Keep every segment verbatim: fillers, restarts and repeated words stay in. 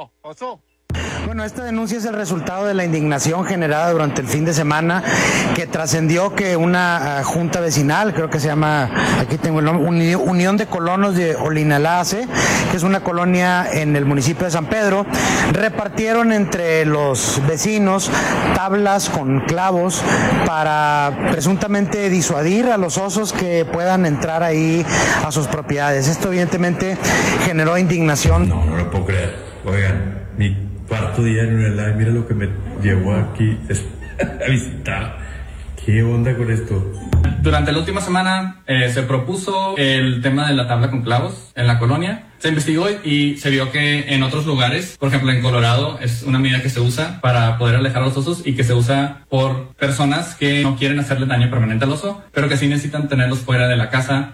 oso, oso. Bueno, esta denuncia es el resultado de la indignación generada durante el fin de semana, que trascendió que una uh, junta vecinal, creo que se llama, aquí tengo el nombre, Uni- Unión de Colonos de Olinalace, que es una colonia en el municipio de San Pedro, repartieron entre los vecinos tablas con clavos para presuntamente disuadir a los osos que puedan entrar ahí a sus propiedades. Esto evidentemente generó indignación. No, no lo puedo creer. Oigan, mi cuarto día en un live, mira lo que me llevó aquí a visitar. ¿Qué onda con esto? Durante la última semana eh, se propuso el tema de la tabla con clavos en la colonia. Se investigó y se vio que en otros lugares, por ejemplo en Colorado, es una medida que se usa para poder alejar a los osos y que se usa por personas que no quieren hacerle daño permanente al oso, pero que sí necesitan tenerlos fuera de la casa.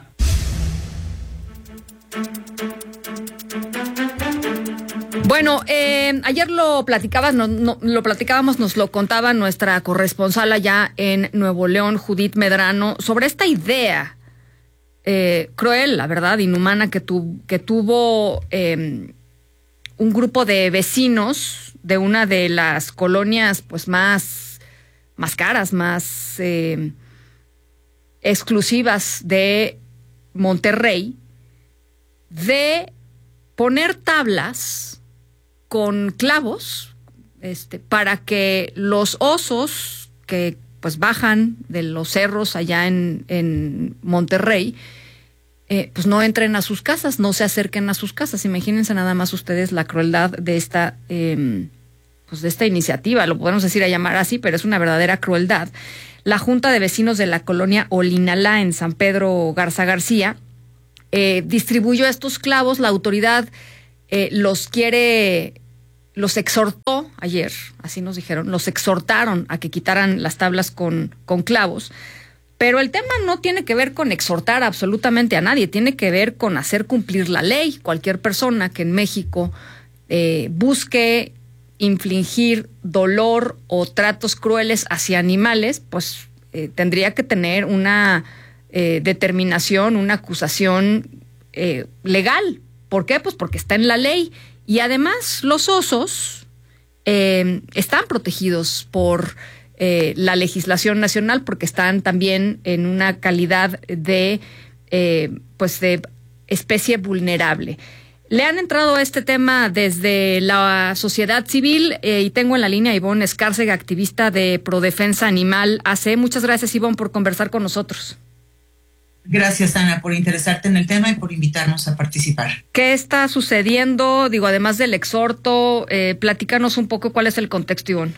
Bueno, eh, ayer lo platicabas, no, no, lo platicábamos, nos lo contaba nuestra corresponsal allá en Nuevo León, Judith Medrano, sobre esta idea eh, cruel, la verdad, inhumana que, tu, que tuvo eh, un grupo de vecinos de una de las colonias pues más, más caras, más eh, exclusivas de Monterrey, de poner tablas con clavos, este, para que los osos que pues bajan de los cerros allá en, en Monterrey, eh, pues no entren a sus casas, no se acerquen a sus casas. Imagínense nada más ustedes la crueldad de esta, eh, pues de esta iniciativa, lo podemos decir a llamar así, pero es una verdadera crueldad. La Junta de Vecinos de la colonia Olinalá en San Pedro Garza García eh, distribuyó estos clavos. La autoridad Eh, los quiere, los exhortó ayer, así nos dijeron, los exhortaron a que quitaran las tablas con, con clavos, pero el tema no tiene que ver con exhortar absolutamente a nadie, tiene que ver con hacer cumplir la ley. Cualquier persona que en México eh, busque infligir dolor o tratos crueles hacia animales, pues eh, tendría que tener una eh, determinación, una acusación eh, legal. ¿Por qué? Pues porque está en la ley. Y además los osos eh, están protegidos por eh, la legislación nacional, porque están también en una calidad de, eh, pues de especie vulnerable. Le han entrado a este tema desde la sociedad civil eh, y tengo en la línea a Ivonne Escárcega, activista de Prodefensa Animal A C. Muchas gracias, Ivonne, por conversar con nosotros. Gracias, Ana, por interesarte en el tema y por invitarnos a participar. ¿Qué está sucediendo? Digo, además del exhorto, eh, platícanos un poco cuál es el contexto, Ivonne.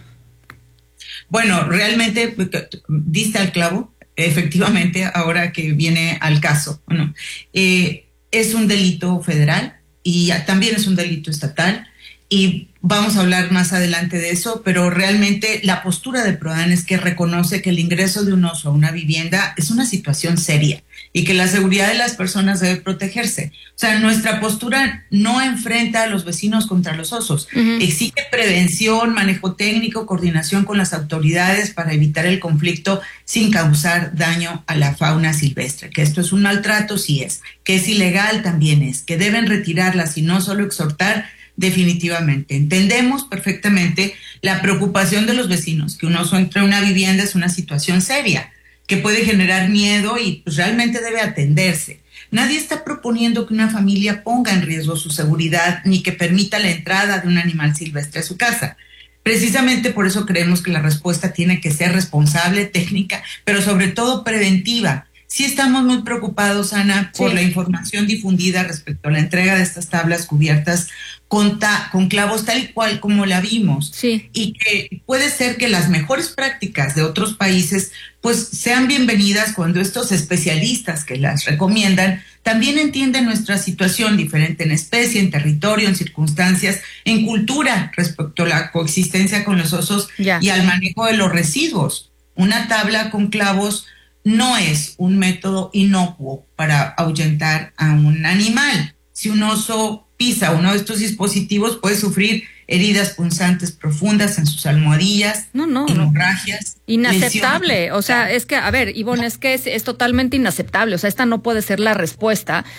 Bueno, realmente diste al clavo, efectivamente, ahora que viene al caso. Bueno, eh, es un delito federal y también es un delito estatal, y vamos a hablar más adelante de eso, pero realmente la postura de Prodan es que reconoce que el ingreso de un oso a una vivienda es una situación seria y que la seguridad de las personas debe protegerse. O sea, nuestra postura no enfrenta a los vecinos contra los osos. Uh-huh. Exige prevención, manejo técnico, coordinación con las autoridades para evitar el conflicto sin causar daño a la fauna silvestre. Que esto es un maltrato, sí es. Que es ilegal, también es. Que deben retirarlas y no solo exhortar, definitivamente. Entendemos perfectamente la preocupación de los vecinos, que un oso entre a una vivienda es una situación seria, que puede generar miedo y pues realmente debe atenderse. Nadie está proponiendo que una familia ponga en riesgo su seguridad ni que permita la entrada de un animal silvestre a su casa. Precisamente por eso creemos que la respuesta tiene que ser responsable, técnica, pero sobre todo preventiva. Sí estamos muy preocupados, Ana, por sí. la información difundida respecto a la entrega de estas tablas cubiertas con, ta- con clavos tal y cual como la vimos. Sí. Y que puede ser que las mejores prácticas de otros países pues sean bienvenidas cuando estos especialistas que las recomiendan también entienden nuestra situación diferente en especie, en territorio, en circunstancias, en cultura respecto a la coexistencia con los osos ya. y al manejo de los residuos. Una tabla con clavos no es un método inocuo para ahuyentar a un animal. Si un oso pisa uno de estos dispositivos, puede sufrir heridas punzantes profundas en sus almohadillas, no, no, hemorragias. No. Inaceptable. Lesiones. O sea, es que, a ver, Ivonne, es que es, es totalmente inaceptable. O sea, esta no puede ser la respuesta.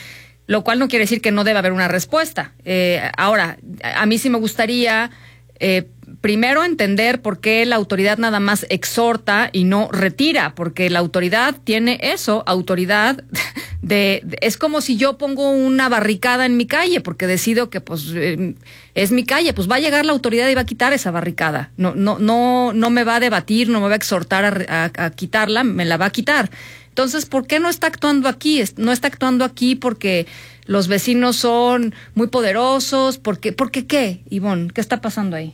lo cual no quiere decir que no debe haber una respuesta. Eh, ahora, a mí sí me gustaría eh, primero entender por qué la autoridad nada más exhorta y no retira, porque la autoridad tiene eso, autoridad de, de es como si yo pongo una barricada en mi calle, porque decido que pues eh, es mi calle, pues va a llegar la autoridad y va a quitar esa barricada. No, no, no, no me va a debatir, no me va a exhortar a, a, a quitarla, me la va a quitar. Entonces, ¿por qué no está actuando aquí? No está actuando aquí porque los vecinos son muy poderosos. ¿Por qué? ¿Por qué qué, Ivonne? ¿Qué está pasando ahí?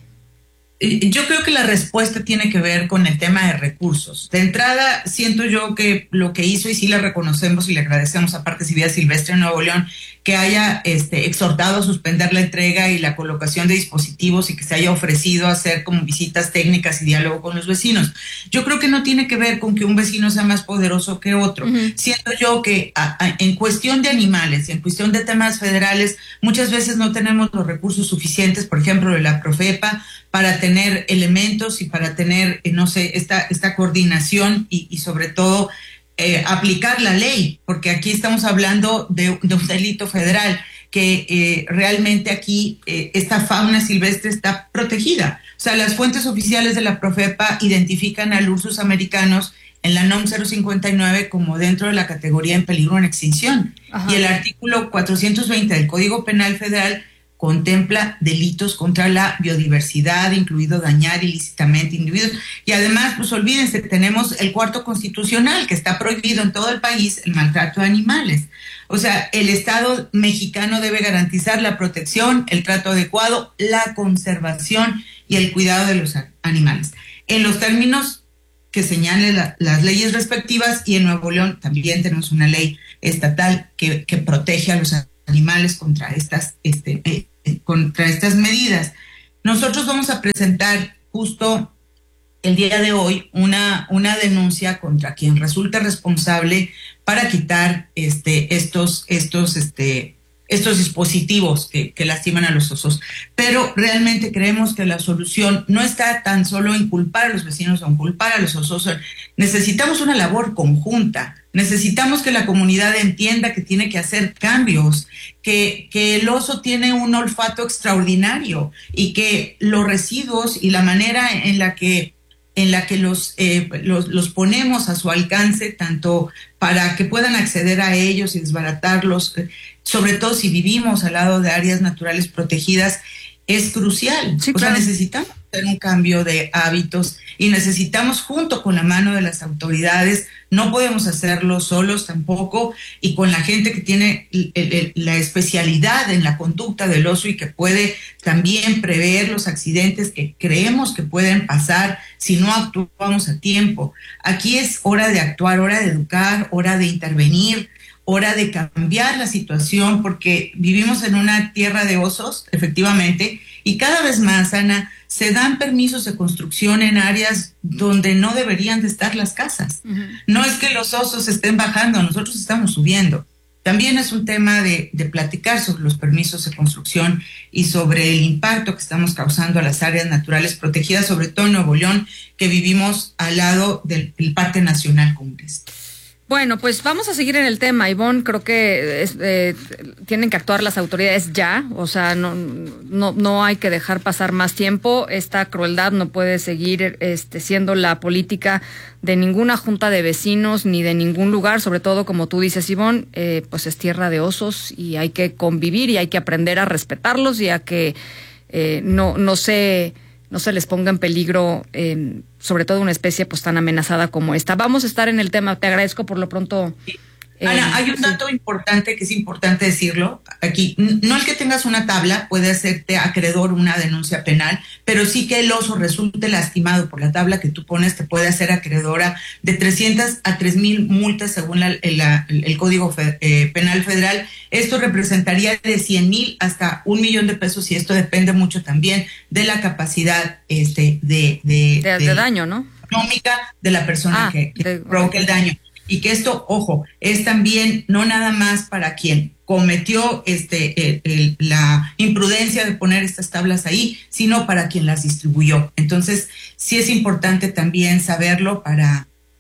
Yo creo que la respuesta tiene que ver con el tema de recursos. De entrada, siento yo que lo que hizo, y sí le reconocemos y le agradecemos a Parques y Vida Silvestre en Nuevo León, que haya este, exhortado a suspender la entrega y la colocación de dispositivos y que se haya ofrecido a hacer como visitas técnicas y diálogo con los vecinos. Yo creo que no tiene que ver con que un vecino sea más poderoso que otro. Uh-huh. Siento yo que a, a, en cuestión de animales, en cuestión de temas federales, muchas veces no tenemos los recursos suficientes, por ejemplo, de la Profepa, para tener elementos y para tener, eh, no sé, esta, esta coordinación y, y sobre todo eh, aplicar la ley, porque aquí estamos hablando de, de un delito federal, que eh, realmente aquí eh, esta fauna silvestre está protegida. O sea, las fuentes oficiales de la Profepa identifican al Ursus americanus en la N O M cero cincuenta y nueve como dentro de la categoría en peligro en extinción. Ajá. Y el artículo cuatrocientos veinte del Código Penal Federal contempla delitos contra la biodiversidad, incluido dañar ilícitamente individuos. Y además, pues olvídense, tenemos el cuarto constitucional, que está prohibido en todo el país el maltrato de animales. O sea, el Estado mexicano debe garantizar la protección, el trato adecuado, la conservación y el cuidado de los animales, en los términos que señalen la, las leyes respectivas. Y en Nuevo León también tenemos una ley estatal que, que protege a los animales contra estas, este, eh, eh, contra estas medidas. Nosotros vamos a presentar justo el día de hoy una, una denuncia contra quien resulte responsable para quitar este, estos, estos, este, estos dispositivos que, que lastiman a los osos. Pero realmente creemos que la solución no está tan solo en culpar a los vecinos o en culpar a los osos. Necesitamos una labor conjunta. Necesitamos que la comunidad entienda que tiene que hacer cambios, que, que el oso tiene un olfato extraordinario y que los residuos y la manera en la que, en la que los, eh, los, los ponemos a su alcance, tanto para que puedan acceder a ellos y desbaratarlos, sobre todo si vivimos al lado de áreas naturales protegidas, es crucial. Sí, claro. O sea, necesitamos hacer un cambio de hábitos y necesitamos, junto con la mano de las autoridades, no podemos hacerlo solos tampoco, y con la gente que tiene el, el, la especialidad en la conducta del oso y que puede también prever los accidentes que creemos que pueden pasar si no actuamos a tiempo. Aquí es hora de actuar, hora de educar, hora de intervenir, hora de cambiar la situación, porque vivimos en una tierra de osos, efectivamente, y cada vez más, Ana, se dan permisos de construcción en áreas donde no deberían de estar las casas. Uh-huh. No es que los osos estén bajando, nosotros estamos subiendo. También es un tema de, de platicar sobre los permisos de construcción y sobre el impacto que estamos causando a las áreas naturales protegidas, sobre todo en Nuevo León, que vivimos al lado del, del Parque Nacional Cumbres. Bueno, pues vamos a seguir en el tema, Ivonne. Creo que es, eh, tienen que actuar las autoridades ya, o sea, no, no, no hay que dejar pasar más tiempo. Esta crueldad no puede seguir este, siendo la política de ninguna junta de vecinos ni de ningún lugar, sobre todo, como tú dices, Ivonne, eh, pues es tierra de osos y hay que convivir y hay que aprender a respetarlos y a que eh, no, no se... no se les ponga en peligro, eh, sobre todo una especie pues tan amenazada como esta. Vamos a estar en el tema, te agradezco por lo pronto. Eh, Ana, hay un dato sí. importante que es importante decirlo aquí. No el que tengas una tabla puede hacerte acreedor una denuncia penal, pero sí que el oso resulte lastimado por la tabla que tú pones te puede hacer acreedora de trescientas a tres mil multas según la, la, el Código fe, eh, Penal Federal. Esto representaría de cien mil hasta un millón de pesos y esto depende mucho también de la capacidad este, de, de, de, de, de daño, ¿no? Económica de la persona ah, que, que de, provoca el daño. Y que esto, ojo, es también no nada más para quien cometió este el, el, la imprudencia de poner estas tablas ahí, sino para quien las distribuyó. Entonces, sí es importante también saberlo para,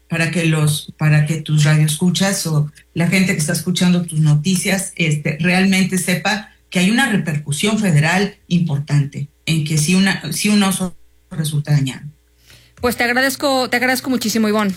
para que los, para que tus radioescuchas o la gente que está escuchando tus noticias, este, realmente sepa que hay una repercusión federal importante en que si una, si un oso resulta dañado. Pues te agradezco, te agradezco muchísimo, Ivonne.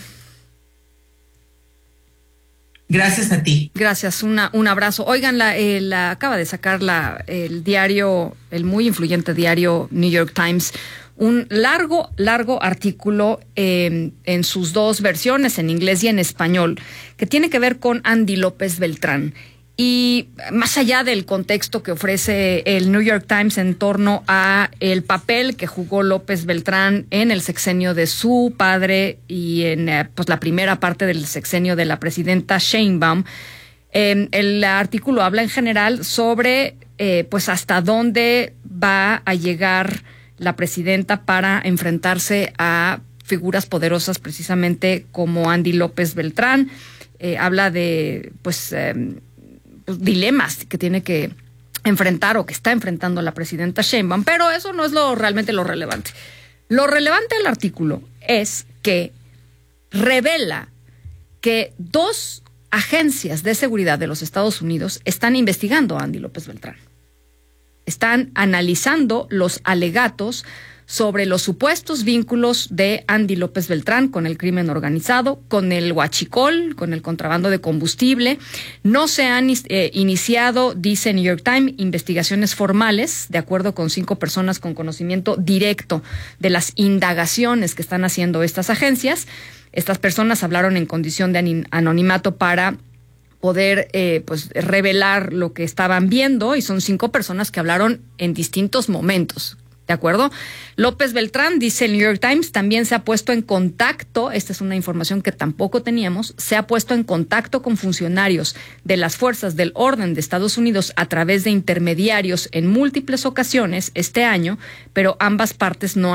Gracias a ti. Gracias, una, un abrazo. Oigan, la, eh, la acaba de sacar la, el diario, el muy influyente diario New York Times, un largo, largo artículo eh, en sus dos versiones, en inglés y en español, que tiene que ver con Andy López Beltrán. Y más allá del contexto que ofrece el New York Times en torno a el papel que jugó López Beltrán en el sexenio de su padre y en eh, pues la primera parte del sexenio de la presidenta Sheinbaum, eh, el artículo habla en general sobre eh, pues hasta dónde va a llegar la presidenta para enfrentarse a figuras poderosas precisamente como Andy López Beltrán. Eh, habla de pues eh, dilemas que tiene que enfrentar o que está enfrentando la presidenta Sheinbaum, pero eso no es lo realmente lo relevante. Lo relevante del artículo es que revela que dos agencias de seguridad de los Estados Unidos están investigando a Andy López Beltrán. Están analizando los alegatos sobre los supuestos vínculos de Andy López Beltrán con el crimen organizado, con el huachicol, con el contrabando de combustible. No se han eh, iniciado, dice New York Times, investigaciones formales, de acuerdo con cinco personas con conocimiento directo de las indagaciones que están haciendo estas agencias. Estas personas hablaron en condición de anonimato para poder eh, pues revelar lo que estaban viendo, y son cinco personas que hablaron en distintos momentos. ¿De acuerdo? López Beltrán, dice el New York Times, también se ha puesto en contacto, esta es una información que tampoco teníamos, se ha puesto en contacto con funcionarios de las fuerzas del orden de Estados Unidos a través de intermediarios en múltiples ocasiones este año, pero ambas partes no han